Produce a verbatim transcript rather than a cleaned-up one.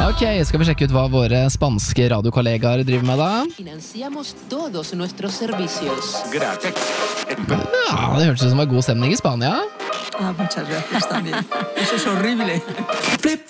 Ok, skal vi sjekke ut hva våre spanske radiokollegaer driver med da? Financiamos todos nuestros servicios. Gracias. Ja, det hørtes ut som det var god stemning i Spania. Ah, muchas gracias también. Eso es horrible.